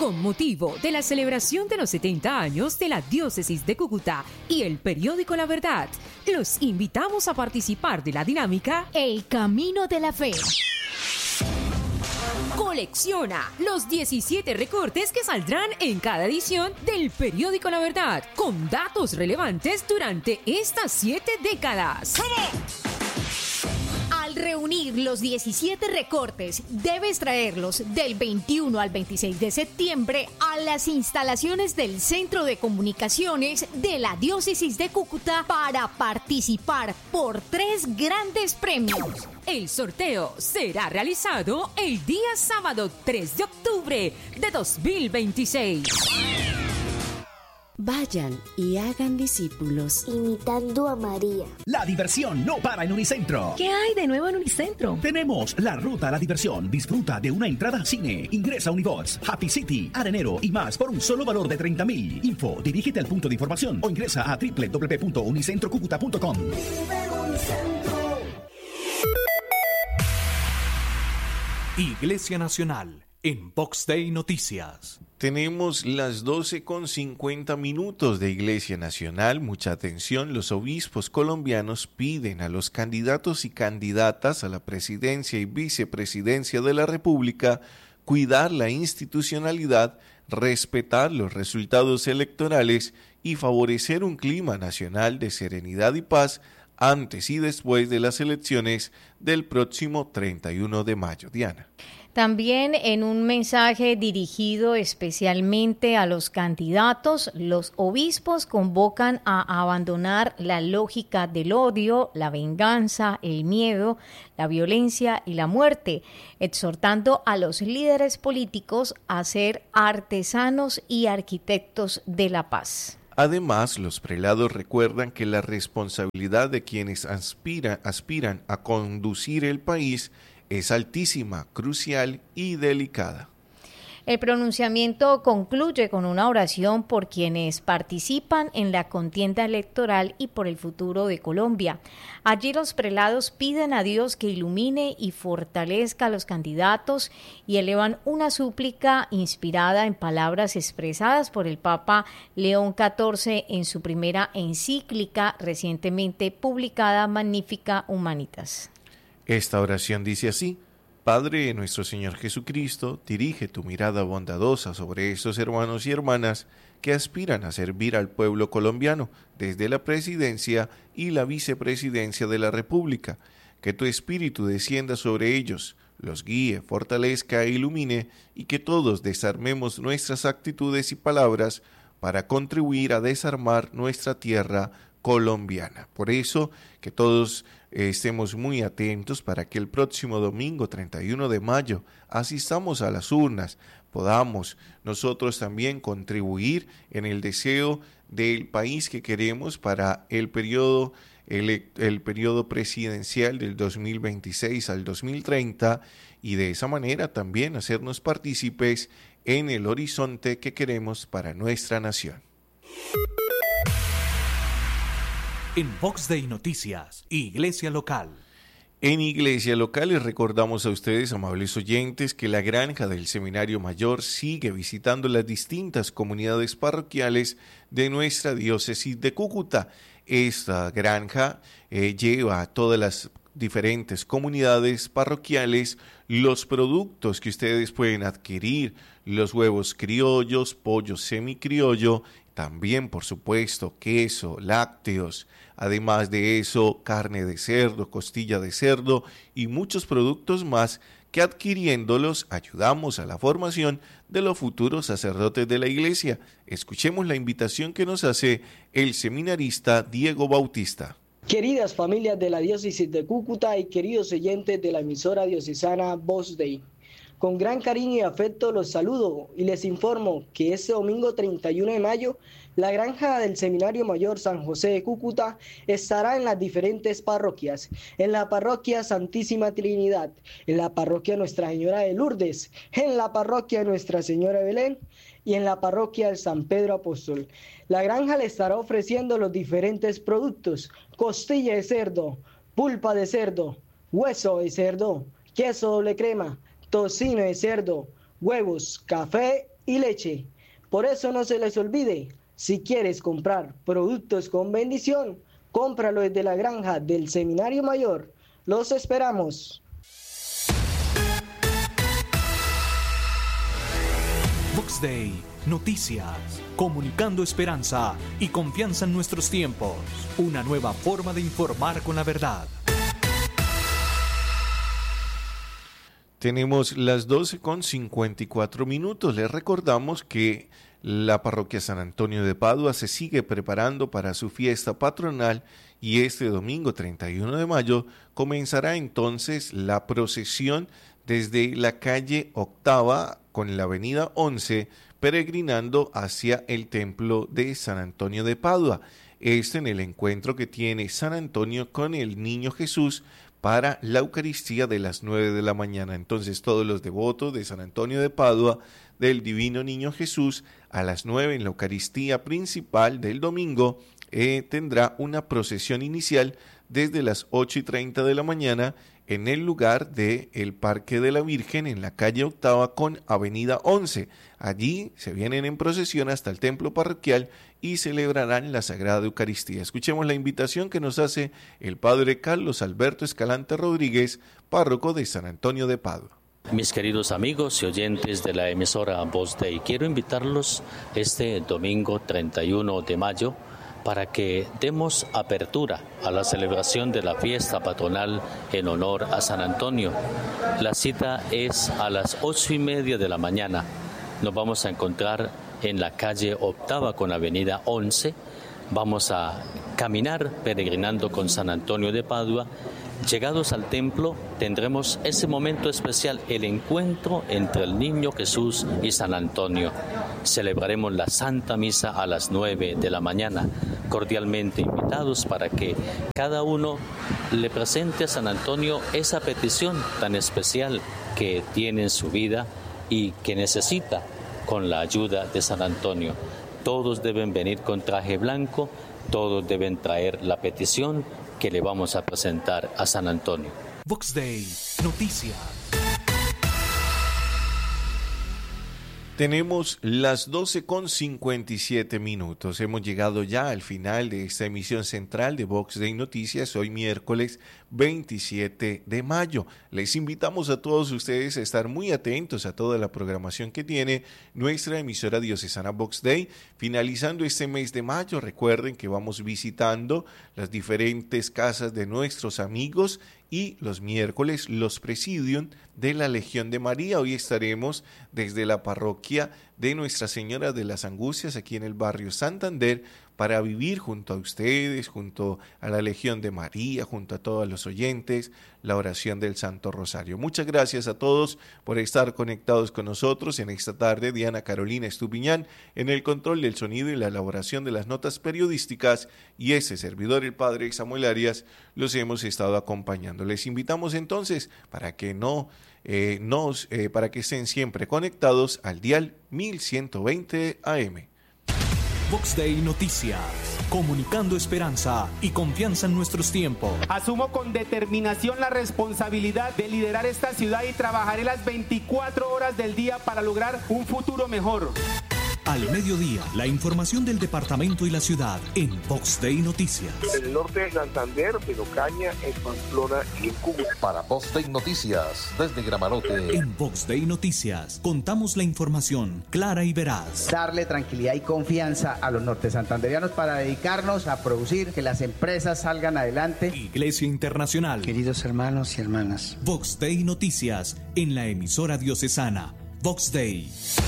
Con motivo de la celebración de los 70 años de la Diócesis de Cúcuta y el periódico La Verdad, los invitamos a participar de la dinámica El Camino de la Fe. Colecciona los 17 recortes que saldrán en cada edición del periódico La Verdad, con datos relevantes durante estas 7 décadas. Al reunir los 17 recortes, debes traerlos del 21 al 26 de septiembre a las instalaciones del Centro de Comunicaciones de la Diócesis de Cúcuta para participar por 3 grandes premios. El sorteo será realizado el día sábado 3 de octubre de 2026. Vayan y hagan discípulos imitando a María. La diversión no para en Unicentro. ¿Qué hay de nuevo en Unicentro? Tenemos la ruta a la diversión. Disfruta de una entrada a cine. Ingresa a Unibox, Happy City, Arenero y más por un solo valor de 30.000. Info, dirígete al punto de información o ingresa a www.unicentrocucuta.com. Iglesia Nacional en Box Day Noticias. Tenemos las 12:50 de Iglesia Nacional. Mucha atención, los obispos colombianos piden a los candidatos y candidatas a la presidencia y vicepresidencia de la República cuidar la institucionalidad, respetar los resultados electorales y favorecer un clima nacional de serenidad y paz antes y después de las elecciones del próximo 31 de mayo. Diana. También en un mensaje dirigido especialmente a los candidatos, los obispos convocan a abandonar la lógica del odio, la venganza, el miedo, la violencia y la muerte, exhortando a los líderes políticos a ser artesanos y arquitectos de la paz. Además, los prelados recuerdan que la responsabilidad de quienes aspiran a conducir el país es altísima, crucial y delicada. El pronunciamiento concluye con una oración por quienes participan en la contienda electoral y por el futuro de Colombia. Allí los prelados piden a Dios que ilumine y fortalezca a los candidatos y elevan una súplica inspirada en palabras expresadas por el Papa León XIV en su primera encíclica recientemente publicada, Magnificat Humanitas. Esta oración dice así: Padre nuestro Señor Jesucristo, dirige tu mirada bondadosa sobre estos hermanos y hermanas que aspiran a servir al pueblo colombiano desde la presidencia y la vicepresidencia de la República. Que tu espíritu descienda sobre ellos, los guíe, fortalezca e ilumine, y que todos desarmemos nuestras actitudes y palabras para contribuir a desarmar nuestra tierra colombiana. Por eso, que todos estemos muy atentos para que el próximo domingo 31 de mayo asistamos a las urnas, podamos nosotros también contribuir en el deseo del país que queremos para el periodo presidencial del 2026 al 2030, y de esa manera también hacernos partícipes en el horizonte que queremos para nuestra nación. En Box Day Noticias, Iglesia Local. En Iglesia Local les recordamos a ustedes, amables oyentes, que la Granja del Seminario Mayor sigue visitando las distintas comunidades parroquiales de nuestra diócesis de Cúcuta. Esta granja lleva a todas las diferentes comunidades parroquiales los productos que ustedes pueden adquirir, los huevos criollos, pollo semicriollo, también por supuesto queso, lácteos, además de eso carne de cerdo, costilla de cerdo y muchos productos más que adquiriéndolos ayudamos a la formación de los futuros sacerdotes de la Iglesia. Escuchemos la invitación que nos hace el seminarista Diego Bautista. Queridas familias de la diócesis de Cúcuta y queridos oyentes de la emisora diocesana Voz Dei, con gran cariño y afecto los saludo y les informo que este domingo 31 de mayo la Granja del Seminario Mayor San José de Cúcuta estará en las diferentes parroquias: en la parroquia Santísima Trinidad, en la parroquia Nuestra Señora de Lourdes, en la parroquia Nuestra Señora de Belén y en la parroquia del San Pedro Apóstol. La granja le estará ofreciendo los diferentes productos: costilla de cerdo, pulpa de cerdo, hueso de cerdo, queso doble crema, tocino de cerdo, huevos, café y leche. Por eso no se les olvide, si quieres comprar productos con bendición, cómpralo desde la granja del Seminario Mayor. Los esperamos. Vox Day, noticias, comunicando esperanza y confianza en nuestros tiempos. Una nueva forma de informar con la verdad. Tenemos las 12:54. Les recordamos que la parroquia San Antonio de Padua se sigue preparando para su fiesta patronal y este domingo 31 de mayo comenzará entonces la procesión desde la calle Octava con la avenida 11, peregrinando hacia el templo de San Antonio de Padua. En el encuentro que tiene San Antonio con el Niño Jesús para la Eucaristía de las 9 de la mañana. Entonces todos los devotos de San Antonio de Padua, del Divino Niño Jesús, a las 9 en la Eucaristía principal del domingo, tendrá una procesión inicial desde las 8:30 de la mañana en el lugar del Parque de la Virgen en la calle Octava con avenida 11. Allí se vienen en procesión hasta el templo parroquial y celebrarán la Sagrada Eucaristía. Escuchemos la invitación que nos hace el padre Carlos Alberto Escalante Rodríguez, párroco de San Antonio de Padua. Mis queridos amigos y oyentes de la emisora Vox Day, quiero invitarlos este domingo 31 de mayo para que demos apertura a la celebración de la fiesta patronal en honor a San Antonio. La cita es a las 8:30 de la mañana. Nos vamos a encontrar en la calle Octava con avenida 11. Vamos a caminar peregrinando con San Antonio de Padua. Llegados al templo tendremos ese momento especial, el encuentro entre el Niño Jesús y San Antonio. Celebraremos la Santa Misa a las 9 de la mañana. Cordialmente invitados para que cada uno le presente a San Antonio esa petición tan especial que tiene en su vida y que necesita con la ayuda de San Antonio. Todos deben venir con traje blanco, todos deben traer la petición que le vamos a presentar a San Antonio. Vox Day, noticias. Tenemos las 12:57. Hemos llegado ya al final de esta emisión central de Vox Day Noticias, hoy miércoles 27 de mayo. Les invitamos a todos ustedes a estar muy atentos a toda la programación que tiene nuestra emisora diocesana Vox Day. Finalizando este mes de mayo, recuerden que vamos visitando las diferentes casas de nuestros amigos y los miércoles los presidium de la Legión de María. Hoy estaremos desde la parroquia de Nuestra Señora de las Angustias aquí en el barrio Santander para vivir junto a ustedes, junto a la Legión de María, junto a todos los oyentes, la oración del Santo Rosario. Muchas gracias a todos por estar conectados con nosotros en esta tarde. Diana Carolina Estupiñán en el control del sonido y la elaboración de las notas periodísticas, y ese servidor, el padre Samuel Arias, los hemos estado acompañando. Les invitamos entonces para que para que estén siempre conectados al dial 1120 AM. Vox Day Noticias, comunicando esperanza y confianza en nuestros tiempos. Asumo con determinación la responsabilidad de liderar esta ciudad y trabajaré las 24 horas del día para lograr un futuro mejor. Al mediodía, la información del departamento y la ciudad en Vox Day Noticias. En el norte de Santander, en Ocaña, en Pamplona y en Cúcuta. Para Vox Day Noticias, desde Gramarote. En Vox Day Noticias, contamos la información clara y veraz. Darle tranquilidad y confianza a los norte santanderianos para dedicarnos a producir, que las empresas salgan adelante. Iglesia Internacional. Queridos hermanos y hermanas. Vox Day Noticias, en la emisora diocesana. Vox Day.